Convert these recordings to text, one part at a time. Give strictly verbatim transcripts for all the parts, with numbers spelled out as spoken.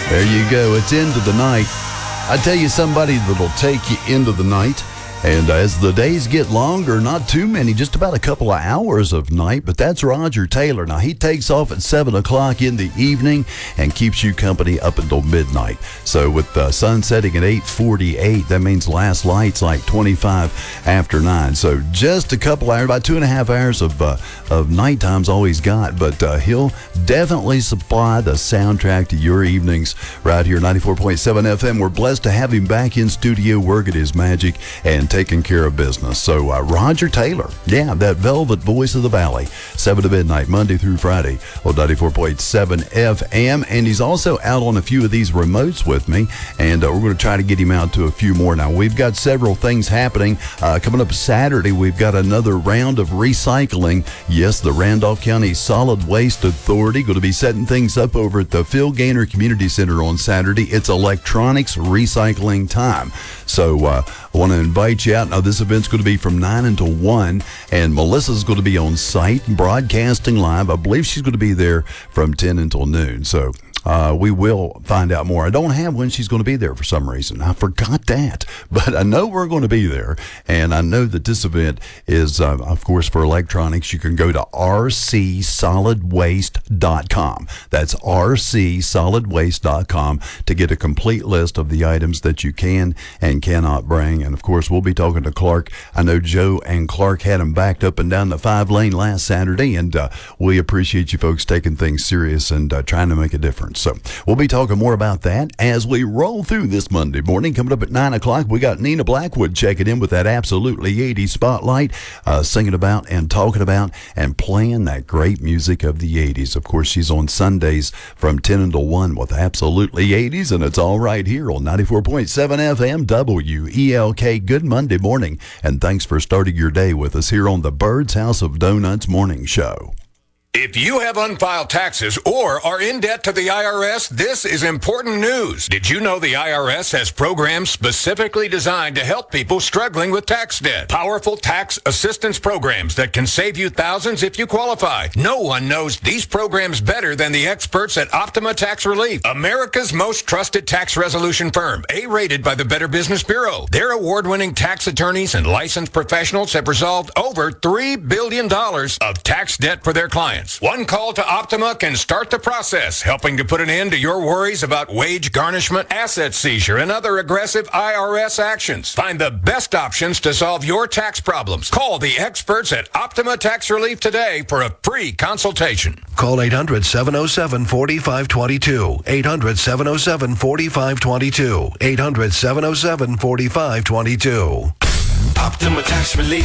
There you go. It's into the night. I tell you, somebody that'll take you into the night. And as the days get longer, not too many, just about a couple of hours of night, but that's Roger Taylor. Now, he takes off at seven o'clock in the evening and keeps you company up until midnight. So with the sun setting at eight forty-eight, that means last light's like twenty-five after nine. So just a couple hours, about two and a half hours of uh, of nighttime's all he's got, but uh, he'll definitely supply the soundtrack to your evenings right here, ninety-four point seven F M. We're blessed to have him back in studio working his magic and taking care of business. So uh, Roger Taylor, yeah, that velvet voice of the valley, seven to midnight, Monday through Friday on ninety-four point seven F M. And he's also out on a few of these remotes with me, and uh, we're going to try to get him out to a few more. Now, we've got several things happening. Uh, coming up Saturday, we've got another round of recycling. Yes, the Randolph County Solid Waste Authority going to be setting things up over at the Phil Gaynor Community Center on Saturday. It's electronics recycling time. So uh, I want to invite you out. Now, this event's going to be from nine until one, and Melissa's going to be on site broadcasting live. I believe she's going to be there from ten until noon. So uh, we will find out more. I don't have when she's going to be there for some reason. I forgot that, but I know we're going to be there, and I know that this event is, uh, of course, for electronics. You can go to r c solid waste dot com. That's r c solid waste dot com to get a complete list of the items that you can and cannot bring. And of course, we'll be talking to Clark. I know Joe and Clark had him backed up and down the five lane last Saturday, and uh, we appreciate you folks taking things serious and uh, trying to make a difference. So we'll be talking more about that as we roll through this Monday morning. Coming up at nine o'clock, we got Nina Blackwood checking in with that Absolutely eighties Spotlight, uh, singing about and talking about and playing that great music of the eighties. Of course, she's on Sundays from ten until one with Absolutely eighties, and it's all right here on ninety-four point seven F M W E L K. Good Monday morning, and thanks for starting your day with us here on the Bird's House of Donuts Morning Show. If you have unfiled taxes or are in debt to the I R S, this is important news. Did you know the I R S has programs specifically designed to help people struggling with tax debt? Powerful tax assistance programs that can save you thousands if you qualify. No one knows these programs better than the experts at Optima Tax Relief, America's most trusted tax resolution firm, A-rated by the Better Business Bureau. Their award-winning tax attorneys and licensed professionals have resolved over three billion dollars of tax debt for their clients. One call to Optima can start the process, helping to put an end to your worries about wage garnishment, asset seizure, and other aggressive I R S actions. Find the best options to solve your tax problems. Call the experts at Optima Tax Relief today for a free consultation. Call eight hundred, seven oh seven, four five two two. eight hundred, seven oh seven, four five two two. eight hundred, seven oh seven, four five two two. Optima Tax Relief.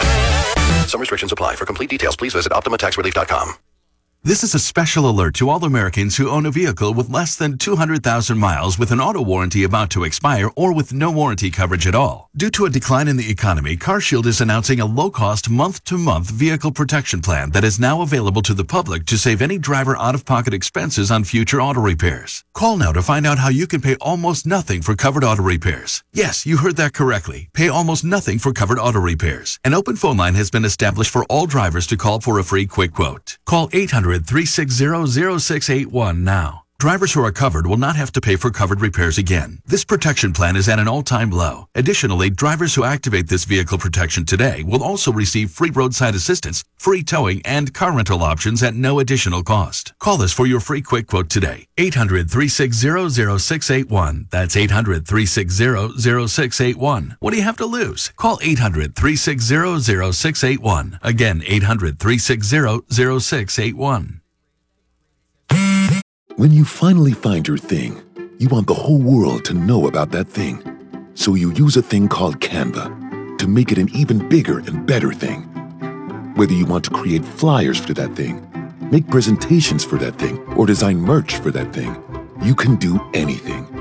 Some restrictions apply. For complete details, please visit optima tax relief dot com. This is a special alert to all Americans who own a vehicle with less than two hundred thousand miles with an auto warranty about to expire or with no warranty coverage at all. Due to a decline in the economy, CarShield is announcing a low-cost month-to-month vehicle protection plan that is now available to the public to save any driver out-of-pocket expenses on future auto repairs. Call now to find out how you can pay almost nothing for covered auto repairs. Yes, you heard that correctly. Pay almost nothing for covered auto repairs. An open phone line has been established for all drivers to call for a free quick quote. Call eight hundred, three six zero, zero six eight one now. Drivers who are covered will not have to pay for covered repairs again. This protection plan is at an all-time low. Additionally, drivers who activate this vehicle protection today will also receive free roadside assistance, free towing, and car rental options at no additional cost. Call us for your free quick quote today. eight hundred, three six zero, zero six eight one. That's eight hundred, three six zero, zero six eight one. What do you have to lose? Call eight hundred, three six zero, zero six eight one. Again, eight hundred, three six zero, zero six eight one. When you finally find your thing, you want the whole world to know about that thing. So you use a thing called Canva to make it an even bigger and better thing. Whether you want to create flyers for that thing, make presentations for that thing, or design merch for that thing, you can do anything.